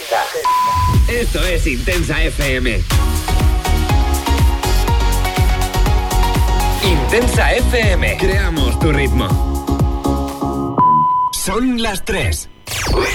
Esto es Intensa FM. Intensa FM. Creamos tu ritmo. Son las 3.